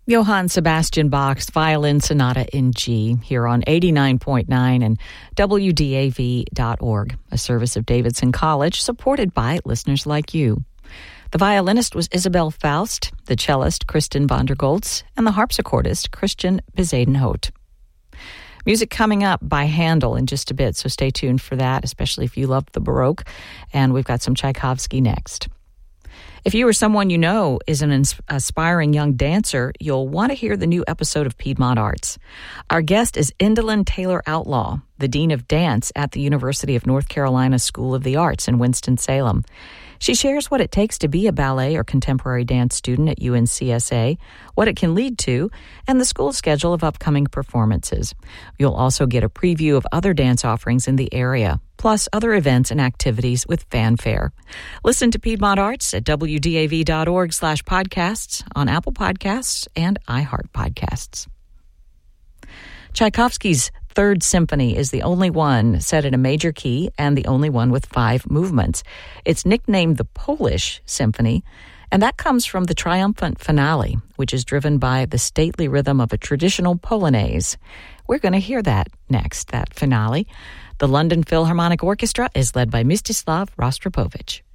Johann Sebastian Bach's Violin Sonata in G here on 89.9 and WDAV.org, a service of Davidson College supported by listeners like you. The violinist was Isabel Faust, the cellist Kristen van der Goltz, and the harpsichordist Christian Bezuidenhout. Music coming up by Handel in just a bit, so stay tuned for that, especially if you love the Baroque. And we've got some Tchaikovsky next. If you or someone you know is an aspiring young dancer, you'll want to hear the new episode of Piedmont Arts. Our guest is Indolin Taylor Outlaw, the Dean of Dance at the University of North Carolina School of the Arts in Winston-Salem. She shares what it takes to be a ballet or contemporary dance student at UNCSA, what it can lead to, and the school's schedule of upcoming performances. You'll also get a preview of other dance offerings in the area, plus other events and activities with fanfare. Listen to Piedmont Arts at wdav.org/podcasts on Apple Podcasts and iHeart Podcasts. Tchaikovsky's Third Symphony is the only one set in a major key and the only one with 5 movements. It's nicknamed the Polish Symphony, and that comes from the triumphant finale, which is driven by the stately rhythm of a traditional polonaise. We're going to hear that next, that finale. The London Philharmonic Orchestra is led by Mstislav Rostropovich.